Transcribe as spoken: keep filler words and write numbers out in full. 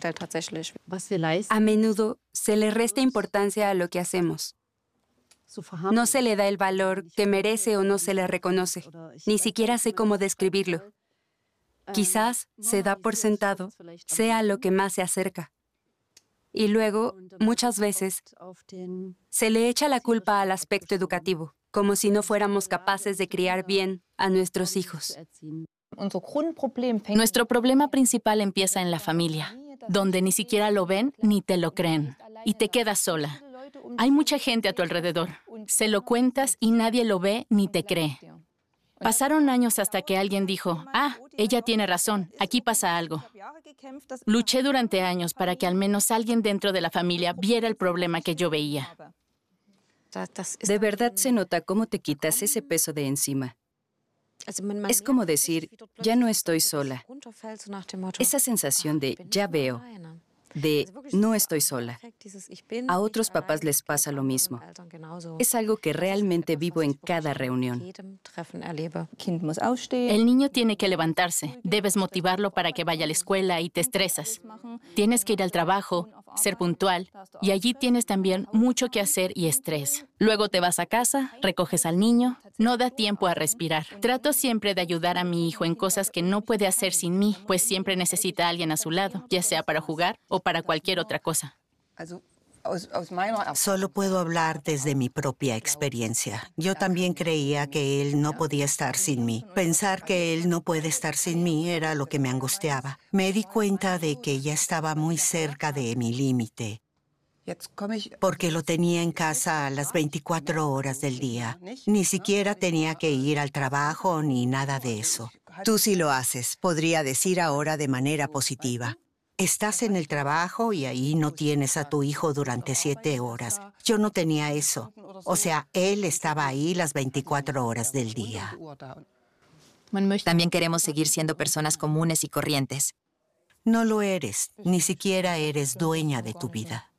A menudo se le resta importancia a lo que hacemos. No se le da el valor que merece o no se le reconoce. Ni siquiera sé cómo describirlo. Quizás se da por sentado, sea lo que más se acerca. Y luego, muchas veces, se le echa la culpa al aspecto educativo, como si no fuéramos capaces de criar bien a nuestros hijos. Nuestro problema principal empieza en la familia, donde ni siquiera lo ven ni te lo creen, y te quedas sola. Hay mucha gente a tu alrededor. Se lo cuentas y nadie lo ve ni te cree. Pasaron años hasta que alguien dijo, ah, ella tiene razón, aquí pasa algo. Luché durante años para que al menos alguien dentro de la familia viera el problema que yo veía. De verdad se nota cómo te quitas ese peso de encima. Es como decir, ya no estoy sola. Esa sensación de ya veo, de no estoy sola. A otros papás les pasa lo mismo. Es algo que realmente vivo en cada reunión. El niño tiene que levantarse. Debes motivarlo para que vaya a la escuela y te estresas. Tienes que ir al trabajo, ser puntual, y allí tienes también mucho que hacer y estrés. Luego te vas a casa, recoges al niño, no da tiempo a respirar. Trato siempre de ayudar a mi hijo en cosas que no puede hacer sin mí, pues siempre necesita a alguien a su lado, ya sea para jugar o para cualquier otra cosa. Solo puedo hablar desde mi propia experiencia. Yo también creía que él no podía estar sin mí. Pensar que él no puede estar sin mí era lo que me angustiaba. Me di cuenta de que ya estaba muy cerca de mi límite, porque lo tenía en casa a las veinticuatro horas del día. Ni siquiera tenía que ir al trabajo ni nada de eso. Tú sí lo haces, podría decir ahora de manera positiva. Estás en el trabajo y ahí no tienes a tu hijo durante siete horas. Yo no tenía eso. O sea, él estaba ahí las veinticuatro horas del día. También queremos seguir siendo personas comunes y corrientes. No lo eres. Ni siquiera eres dueña de tu vida.